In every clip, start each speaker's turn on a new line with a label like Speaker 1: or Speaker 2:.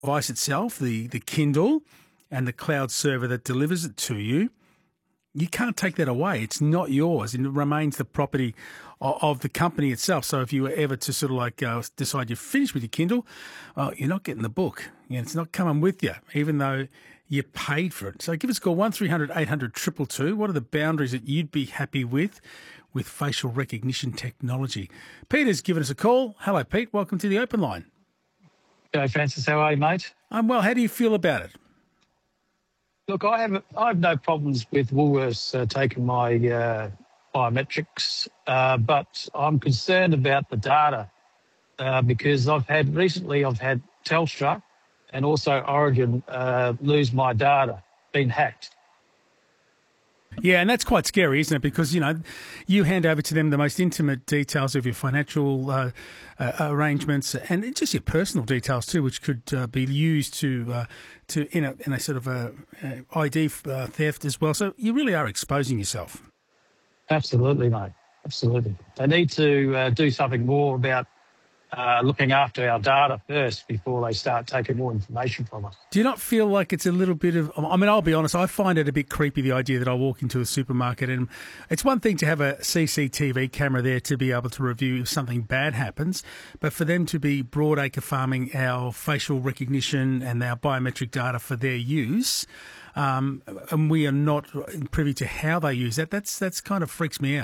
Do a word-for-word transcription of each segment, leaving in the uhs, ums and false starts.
Speaker 1: device itself, the, the Kindle and the cloud server that delivers it to you, you can't take that away. It's not yours, and it remains the property of, of the company itself. So if you were ever to sort of like uh, decide you're finished with your Kindle, uh, you're not getting the book. You know, it's not coming with you, even though you paid for it. So give us a call, one three hundred eight hundred two two two. What are the boundaries that you'd be happy with with facial recognition technology? Peter's given us a call. Hello, Pete. Welcome to the Open Line.
Speaker 2: G'day, Francis. How are you, mate?
Speaker 1: I'm well. How do you feel about it?
Speaker 2: Look, I have I have no problems with Woolworths uh, taking my uh, biometrics, uh, but I'm concerned about the data uh, because I've had recently I've had Telstra and also Origin uh, lose my data, been hacked.
Speaker 1: Yeah, and that's quite scary, isn't it? Because, you know, you hand over to them the most intimate details of your financial uh, uh, arrangements and just your personal details too, which could uh, be used to uh, to in a, in a sort of a, a I D uh, theft as well. So you really are exposing yourself.
Speaker 2: Absolutely, mate. Absolutely. They need to uh, do something more about uh, looking after our data first before they start taking more information from us.
Speaker 1: Do you not feel like it's a little bit of, I mean, I'll be honest, I find it a bit creepy, the idea that I walk into a supermarket and it's one thing to have a C C T V camera there to be able to review if something bad happens, but for them to be broadacre farming our facial recognition and our biometric data for their use, um, and we are not privy to how they use that, that's, that's kind of freaks me out.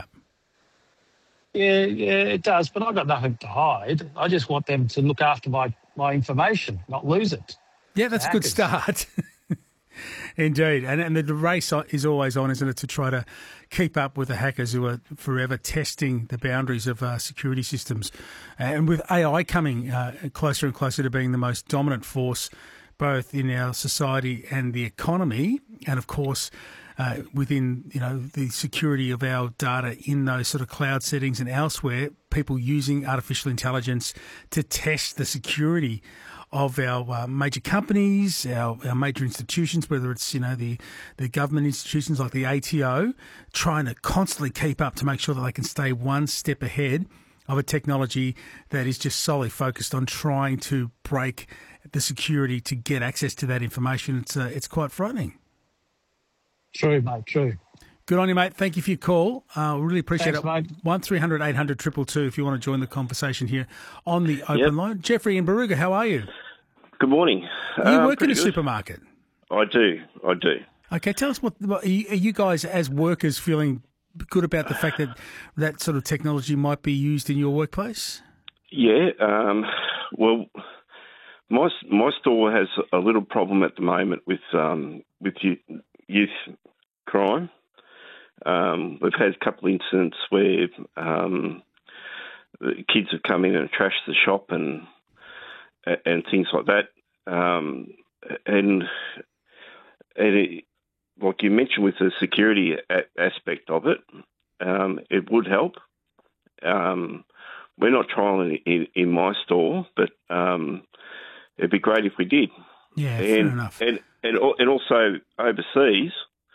Speaker 2: Yeah, yeah, it does, but I've got nothing to hide. I just want them to look after my, my information, not lose it.
Speaker 1: Yeah, that's a good start. Indeed. And, and the race is always on, isn't it, to try to keep up with the hackers who are forever testing the boundaries of uh, security systems. And with A I coming uh, closer and closer to being the most dominant force both in our society and the economy, and of course Uh, within, you know, the security of our data in those sort of cloud settings and elsewhere, people using artificial intelligence to test the security of our uh, major companies, our, our major institutions, whether it's, you know, the, the government institutions like the A T O, trying to constantly keep up to make sure that they can stay one step ahead of a technology that is just solely focused on trying to break the security to get access to that information. It's uh, it's quite frightening.
Speaker 2: True, mate, true.
Speaker 1: Good on you, mate. Thank you for your call. I uh, really appreciate
Speaker 2: Thanks,
Speaker 1: it.
Speaker 2: Mate.
Speaker 1: one three hundred eight hundred two two two if you want to join the conversation here on the open
Speaker 3: Yep.
Speaker 1: line. Jeffrey in Baruga, how are you?
Speaker 3: Good morning.
Speaker 1: You
Speaker 3: Um,
Speaker 1: work in a
Speaker 3: pretty good.
Speaker 1: supermarket.
Speaker 3: I do, I do.
Speaker 1: Okay, tell us what, what are, you, are you guys as workers feeling good about the fact that that sort of technology might be used in your workplace?
Speaker 3: Yeah, um, well, my my store has a little problem at the moment with um, with youth, youth crime. Um, we've had a couple of incidents where um, the kids have come in and trashed the shop and and things like that. Um, and and it, like you mentioned with the security a- aspect of it, um, it would help. Um, we're not trialing it in, in my store, but um, it'd be great if we did.
Speaker 1: Yeah,
Speaker 3: and,
Speaker 1: fair enough.
Speaker 3: And, and and also overseas,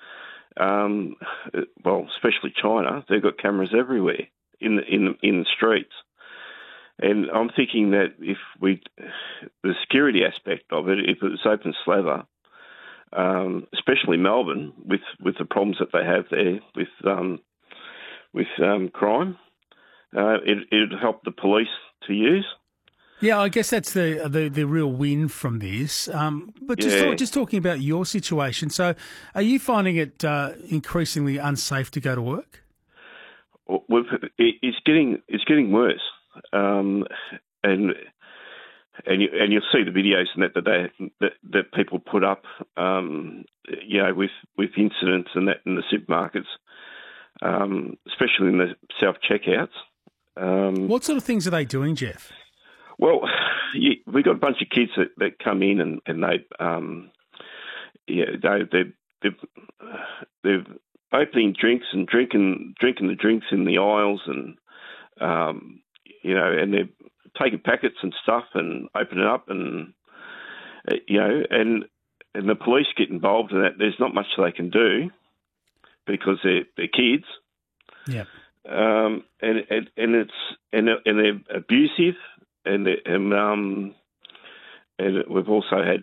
Speaker 3: um, well, especially China, they've got cameras everywhere in the, in the, in the streets. And I'm thinking that if we, the security aspect of it, if it was open slather, um, especially Melbourne, with, with the problems that they have there with um, with um, crime, uh, it it'd help the police to use.
Speaker 1: Yeah, I guess that's the the, the real win from this. Um, but just
Speaker 3: Yeah.
Speaker 1: talk, just talking about your situation, so are you finding it uh, increasingly unsafe to go to work?
Speaker 3: We've, it, it's getting it's getting worse, um, and and you and you'll see the videos and that that they that, that people put up, um, you know, with, with incidents and that in the supermarkets, um, especially in the self checkouts. Um,
Speaker 1: What sort of things are they doing, Jeff?
Speaker 3: Well, you, we got a bunch of kids that, that come in and and they, um, yeah, they they they've, they've opening drinks and drinking drinking the drinks in the aisles and um, you know, and they're taking packets and stuff and opening up and uh, you know, and and the police get involved in that. There's not much they can do because they're they're kids.
Speaker 1: Yeah.
Speaker 3: Um, and, and and it's and and they're abusive and they, and um and we've also had